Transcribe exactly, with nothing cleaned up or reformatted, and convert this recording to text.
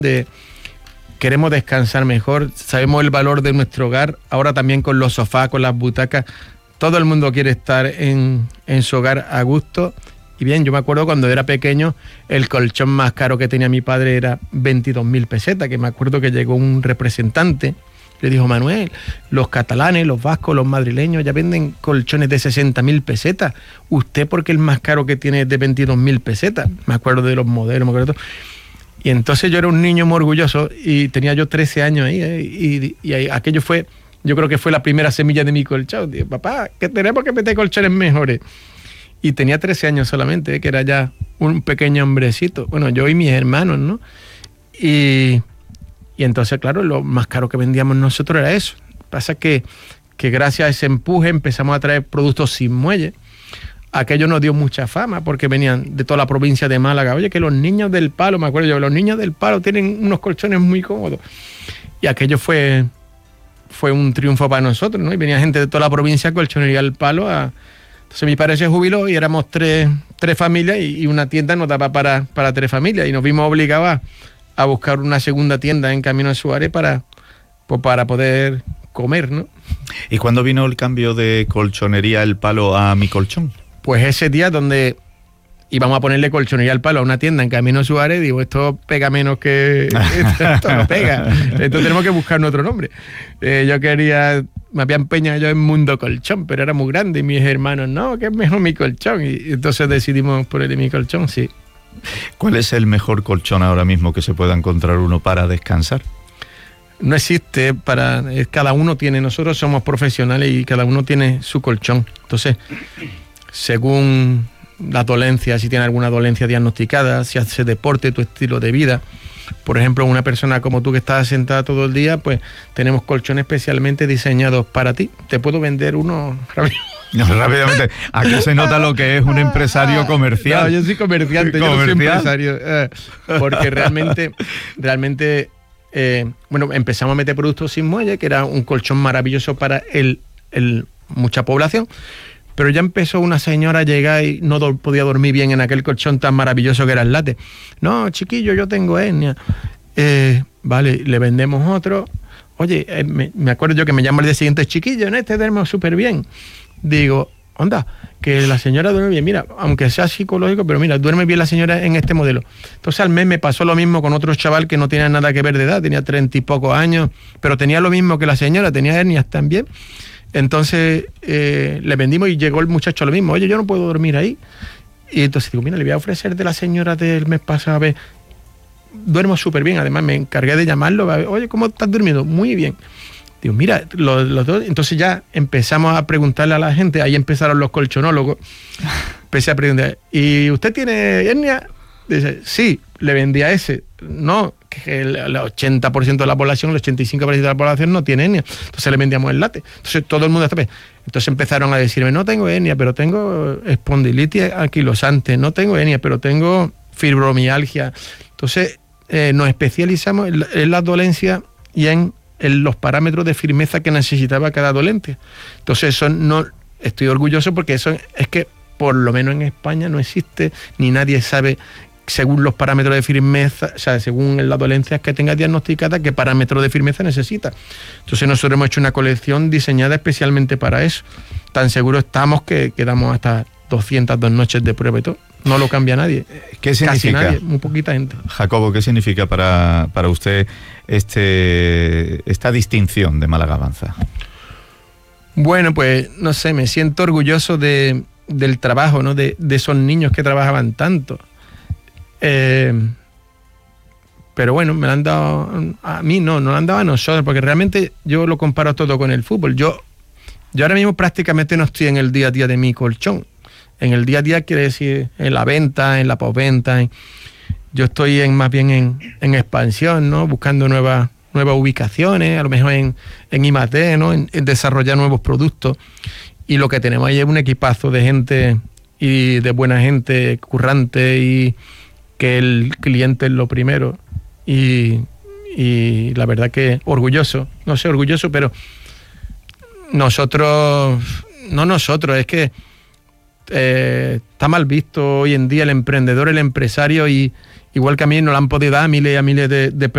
de queremos descansar mejor, sabemos el valor de nuestro hogar, ahora también con los sofás, con las butacas, todo el mundo quiere estar en, en su hogar a gusto. Y bien, yo me acuerdo cuando era pequeño, el colchón más caro que tenía mi padre era veintidós mil pesetas, que me acuerdo que llegó un representante, le dijo: Manuel, los catalanes, los vascos, los madrileños ya venden colchones de sesenta mil pesetas. ¿Usted por qué el más caro que tiene es de veintidós mil pesetas? Me acuerdo de los modelos, me acuerdo de todo. Y entonces yo era un niño muy orgulloso y tenía yo trece años ahí, ¿eh? y, y, y aquello fue, yo creo que fue la primera semilla de mi colchón. Digo: papá, que tenemos que meter colchones mejores. Y tenía trece años solamente, ¿eh? Que era ya un pequeño hombrecito. Bueno, yo y mis hermanos, ¿no? Y, y entonces, claro, lo más caro que vendíamos nosotros era eso. Pasa que, que gracias a ese empuje empezamos a traer productos sin muelle. Aquello nos dio mucha fama porque venían de toda la provincia de Málaga. Oye, que los niños del Palo, me acuerdo yo, los niños del Palo tienen unos colchones muy cómodos. Y aquello fue, fue un triunfo para nosotros, ¿no? Y venía gente de toda la provincia, Colchonería del Palo. A... Entonces mi padre se jubiló y éramos tres, tres familias y, y una tienda nos daba para, para tres familias. Y nos vimos obligados a, a buscar una segunda tienda en Camino de Suárez para, pues para poder comer, ¿no? ¿Y cuándo vino el cambio de Colchonería El Palo a Mi Colchón? Pues ese día donde íbamos a ponerle Colchonería al Palo a una tienda en Camino Suárez, digo, esto pega menos que... esto no pega. Entonces tenemos que buscar otro nombre. Eh, yo quería... Me había empeñado yo en Mundo Colchón, pero era muy grande y mis hermanos, no, que es mejor Mi Colchón. Y entonces decidimos ponerle Mi Colchón, sí. ¿Cuál es el mejor colchón ahora mismo que se pueda encontrar uno para descansar? No existe para... Es, cada uno tiene... Nosotros somos profesionales y cada uno tiene su colchón. Entonces... según la dolencia, si tiene alguna dolencia diagnosticada, si hace deporte, tu estilo de vida. Por ejemplo, una persona como tú que estás sentada todo el día, pues tenemos colchones especialmente diseñados para ti. Te puedo vender uno no, rápidamente. Aquí se nota lo que es un empresario comercial. No, yo soy comerciante, yo no soy empresario. Eh, porque realmente, realmente, eh, bueno, empezamos a meter productos sin muelle, que era un colchón maravilloso para el, el mucha población. Pero ya empezó una señora a llegar y no do- podía dormir bien en aquel colchón tan maravilloso que era el látex. No, chiquillo, yo tengo hernia. Eh, vale, le vendemos otro. Oye, eh, me, me acuerdo yo que me llama el día siguiente: chiquillo, en este duermo súper bien. Digo, onda, que la señora duerme bien. Mira, aunque sea psicológico, pero mira, duerme bien la señora en este modelo. Entonces al mes me pasó lo mismo con otro chaval que no tenía nada que ver de edad, tenía treinta y pocos años, pero tenía lo mismo que la señora, tenía hernias también. Entonces eh, le vendimos y llegó el muchacho a lo mismo. Oye, yo no puedo dormir ahí. Y entonces digo, mira, le voy a ofrecer de la señora del mes pasado. A ver, duermo súper bien. Además me encargué de llamarlo. A ver, oye, ¿cómo estás durmiendo? Muy bien. Digo, mira, los, los dos. Entonces ya empezamos a preguntarle a la gente. Ahí empezaron los colchonólogos. Empecé a preguntar, ¿y usted tiene hernia? Dice, sí, le vendí a ese. No, que el, el ochenta por ciento de la población, el ochenta y cinco por ciento de la población no tiene hernia. Entonces le vendíamos el látex. Entonces todo el mundo está... Entonces empezaron a decirme, no tengo hernia, pero tengo espondilitis anquilosante, no tengo hernia, pero tengo fibromialgia. Entonces eh, nos especializamos en, en las dolencias y en, en los parámetros de firmeza que necesitaba cada dolencia. Entonces eso no... Estoy orgulloso porque eso es que por lo menos en España no existe, ni nadie sabe según los parámetros de firmeza, o sea, según las dolencias que tenga diagnosticadas, qué parámetros de firmeza necesita. Entonces nosotros hemos hecho una colección diseñada especialmente para eso. Tan seguros estamos que quedamos hasta doscientas dos noches de prueba y todo. No lo cambia nadie. ¿Qué significa? Casi nadie, muy poquita gente. Jacobo, ¿qué significa para, para usted este, esta distinción de Málaga Avanza? Bueno, pues no sé, me siento orgulloso de, del trabajo, ¿no? De, de esos niños que trabajaban tanto. Eh, pero bueno, me lo han dado a mí, no, no lo han dado a nosotros, porque realmente yo lo comparo todo con el fútbol. Yo, yo ahora mismo prácticamente no estoy en el día a día de Mi Colchón. En el día a día quiere decir en la venta, en la postventa. En, yo estoy en, más bien en, en expansión, ¿no? Buscando nuevas, nuevas ubicaciones, a lo mejor en, en I más D, ¿no? En, en desarrollar nuevos productos. Y lo que tenemos ahí es un equipazo de gente y de buena gente, currante, y que el cliente es lo primero. Y, y la verdad que orgulloso, no sé, orgulloso, pero nosotros, no nosotros, es que eh, está mal visto hoy en día el emprendedor, el empresario, y igual que a mí nos lo han podido dar a miles y a miles de, de personas.